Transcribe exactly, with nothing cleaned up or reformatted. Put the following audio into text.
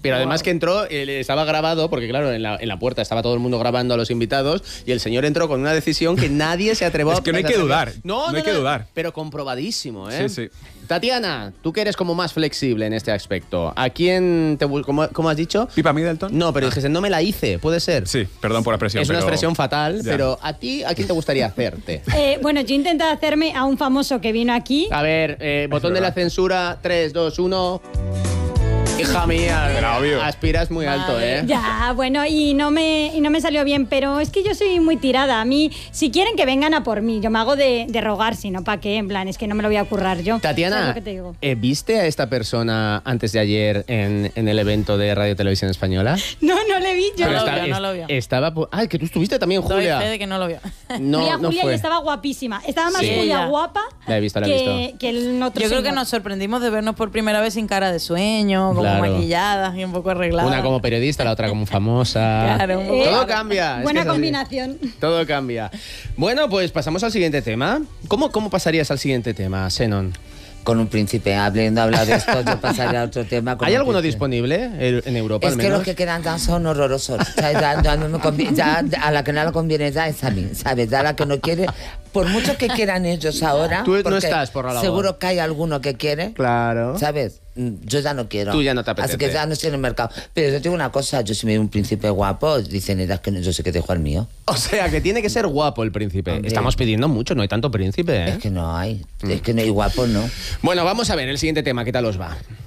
Pero además que entró, eh, estaba grabado, porque claro, en la, en la puerta estaba todo el mundo grabando a los invitados, y el señor entró con una decisión que nadie se atrevió a... Es que no hay que dudar, No, no no hay que dudar. Pero comprobadísimo, ¿eh? Sí, sí. Tatiana, tú que eres como más flexible en este aspecto, ¿a quién te bu- cómo, cómo has dicho? ¿Pipa Middleton? No, pero dijiste, no me la hice, ¿puede ser? Sí, perdón por la expresión. Es una pero- expresión fatal, Ya. pero ¿a ti, a quién te gustaría hacerte? Eh, bueno, yo intenté hacerme a un famoso que vino aquí. A ver, eh, botón de la verdad. censura, tres, dos, uno... Hija mía, Era obvio. aspiras muy alto, ¿eh? Ya, bueno, y no, me, y no me salió bien, pero es que yo soy muy tirada. A mí, si quieren que vengan a por mí, yo me hago de, de rogar, si no, ¿para qué? En plan, es que no me lo voy a currar yo. ¿Sabes Tatiana, lo que te digo? eh, ¿viste a esta persona antes de ayer en, en el evento de Radio Televisión Española? No, no le vi yo. No lo esta- vio, no es- lo vio. Estaba... po- Ah, que tú estuviste también, Doy Julia. fe de que no lo vio. No, vi a no Julia fue. y estaba guapísima. Estaba más Sí. Julia Ya. guapa La he visto, la he que, visto. que el otro Yo creo que señor. nos sorprendimos de vernos por primera vez sin cara de sueño, como Claro. maquilladas y un poco arregladas. Una como periodista, la otra como famosa. Claro, un poco Eh, Todo raro. cambia. es Buena que es así. combinación. Todo cambia. Bueno, pues pasamos al siguiente tema. ¿Cómo, cómo pasarías al siguiente tema, Zenon? Con un príncipe, habiendo hablado de esto, yo pasaría a otro tema. con ¿Hay un alguno príncipe. disponible en en Europa Es al que menos? los que quedan ya son horrorosos. ¿Sabes? Ya, ya no me conviene- ya a la que no le conviene ya es a mí, ¿sabes? Ya a la que no quiere, por mucho que quieran ellos ahora, Tú no porque estás por la labor. seguro que hay alguno que quiere, Claro. ¿sabes? Mm, Yo ya no quiero. Tú ya no te apetece. Así que ya no estoy en el mercado. Pero yo te digo una cosa, yo si me veo un príncipe guapo, dicen ellas que no, yo sé que dejo el mío. O sea, que tiene que ser guapo el príncipe. Hombre. Estamos pidiendo mucho, no hay tanto príncipe, ¿eh? Es que no hay, es que no hay guapo, no. Bueno, vamos a ver el siguiente tema, ¿qué tal os va?